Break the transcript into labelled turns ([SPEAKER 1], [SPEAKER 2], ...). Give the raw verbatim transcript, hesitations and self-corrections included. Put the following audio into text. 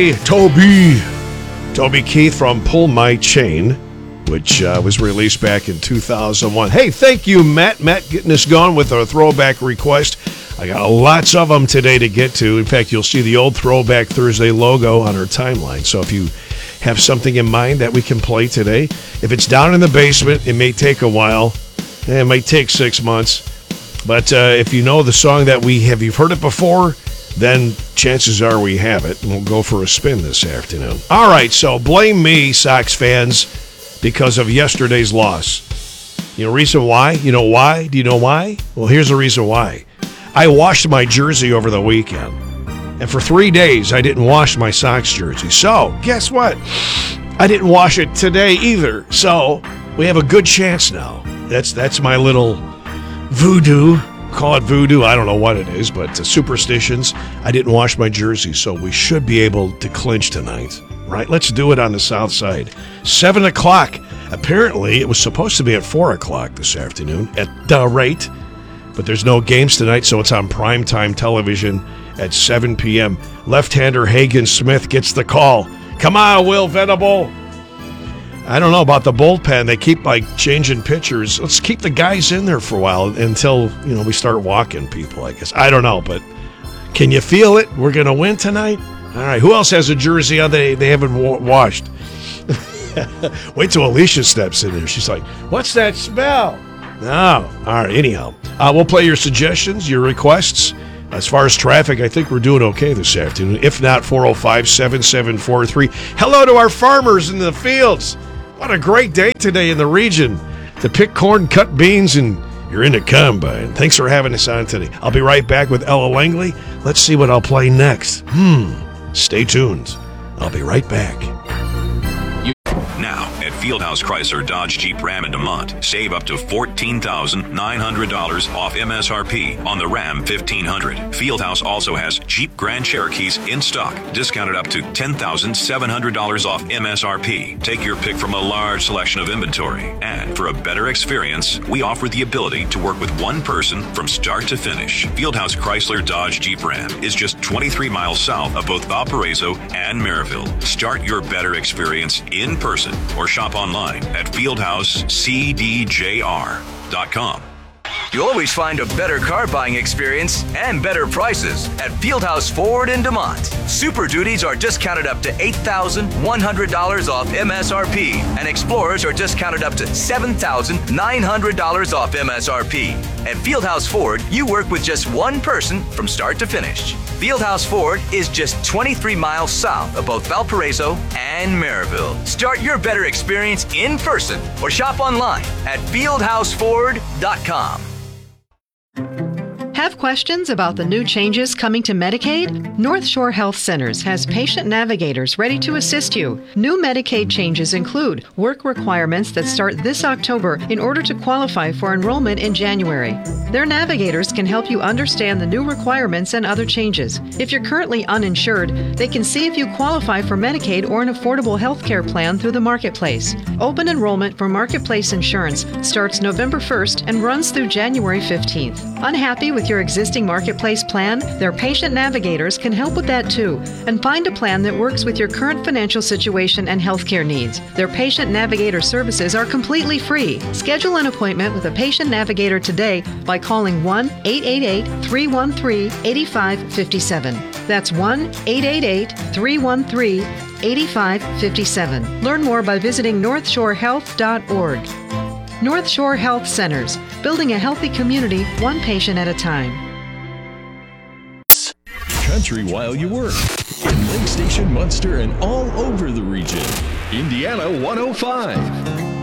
[SPEAKER 1] Toby, Toby, Toby Keith from Pull My Chain, which uh, was released back in two thousand one. Hey, thank you, Matt. Matt getting us going with our throwback request. I got lots of them today to get to. In fact, you'll see the old Throwback Thursday logo on our timeline. So if you have something in mind that we can play today, if it's down in the basement, it may take a while. It might take six months. But uh, if you know the song that we have, you've heard it before, then chances are we have it. And we'll go for a spin this afternoon. All right, so blame me, Sox fans, because of yesterday's loss. You know, reason why? You know why? Do you know why? Well, here's the reason why. I washed my jersey over the weekend. And for three days, I didn't wash my Sox jersey. So, guess what? I didn't wash it today either. So, we have a good chance now. That's that's my little voodoo. Call it voodoo. I don't know what it is, but uh, superstitions. I didn't wash my jersey, so we should be able to clinch tonight. Right? Let's do it on the south side. Seven o'clock. Apparently, it was supposed to be at four o'clock this afternoon at the rate. But there's no games tonight, so it's on primetime television at seven p.m. Left-hander Hagen Smith gets the call. Come on, Will Venable. I don't know about the bullpen. They keep, like, changing pitchers. Let's keep the guys in there for a while until, you know, we start walking people, I guess. I don't know, but can you feel it? We're going to win tonight? All right, who else has a jersey on they, they haven't wa- washed? Wait till Alicia steps in there. She's like, what's that smell? No. All right, anyhow. Uh, we'll play your suggestions, your requests. As far as traffic, I think we're doing okay this afternoon. If not, four oh five, seven seven four three. Hello to our farmers in the fields. What a great day today in the region to pick corn, cut beans, and you're in the combine. Thanks for having us on today. I'll be right back with Ella Langley. Let's see what I'll play next. Hmm. Stay tuned. I'll be right back.
[SPEAKER 2] Now, at Fieldhouse Chrysler Dodge Jeep Ram in DeMont, save up to fourteen thousand nine hundred dollars off M S R P on the Ram fifteen hundred. Fieldhouse also has Jeep Grand Cherokees in stock, discounted up to ten thousand seven hundred dollars off M S R P. Take your pick from a large selection of inventory. And for a better experience, we offer the ability to work with one person from start to finish. Fieldhouse Chrysler Dodge Jeep Ram is just twenty-three miles south of both Valparaiso and Maryville. Start your better experience in person or shop online at fieldhouse c d j r dot com.
[SPEAKER 3] You'll always find a better car buying experience and better prices at Fieldhouse Ford in DeMont. Super Duties are discounted up to eight thousand one hundred dollars off M S R P, and Explorers are discounted up to seven thousand nine hundred dollars off M S R P. At Fieldhouse Ford, you work with just one person from start to finish. Fieldhouse Ford is just twenty-three miles south of both Valparaiso and Maryville. Start your better experience in person or shop online at fieldhouse ford dot com.
[SPEAKER 4] Have questions about the new changes coming to Medicaid? North Shore Health Centers has patient navigators ready to assist you. New Medicaid changes include work requirements that start this October in order to qualify for enrollment in January. Their navigators can help you understand the new requirements and other changes. If you're currently uninsured, they can see if you qualify for Medicaid or an affordable health care plan through the Marketplace. Open enrollment for Marketplace Insurance starts November first and runs through January fifteenth. Unhappy with your existing Marketplace plan? Their patient navigators can help with that too, and find a plan that works with your current financial situation and healthcare needs. Their patient navigator services are completely free. Schedule an appointment with a patient navigator today by calling one eight eight eight, three one three, eight five five seven. That's one eight eight eight, three one three, eight five five seven. Learn more by visiting north shore health dot org. North Shore Health Centers, building a healthy community, one patient at a time.
[SPEAKER 5] Country while you work. In Lake Station, Munster, and all over the region. Indiana one oh five.